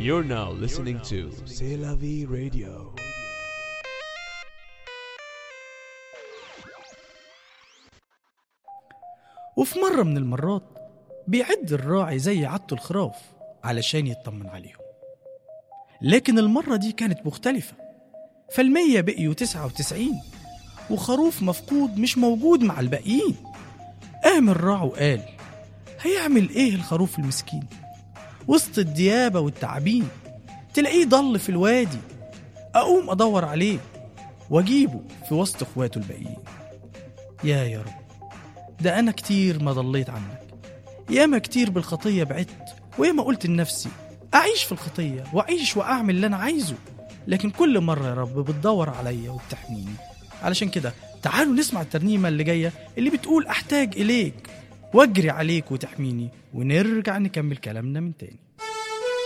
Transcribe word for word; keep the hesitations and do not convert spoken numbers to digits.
You're now listening to C'est la vie radio. وفي مرة من المرات بيعد الراعي زي عدته الخراف علشان يطمن عليهم، لكن المرة دي كانت مختلفة، فالمية بقيوا تسعة وتسعين وخروف مفقود مش موجود مع الباقيين. قام الراعي وقال هيعمل ايه الخروف المسكين وسط الديابة والتعابين؟ تلاقيه ضل في الوادي، اقوم ادور عليه واجيبه في وسط اخواته الباقيين. يا يا رب، ده انا كتير ما ضليت عنك، ياما كتير بالخطية بعدت، وياما قلت لنفسي اعيش في الخطية واعيش واعمل اللي انا عايزه، لكن كل مرة يا رب بتدور عليا وبتحميني. علشان كده تعالوا نسمع الترنيمة اللي جاية اللي بتقول احتاج اليك واجري عليك وتحميني، ونرجع نكمل كلامنا من تاني.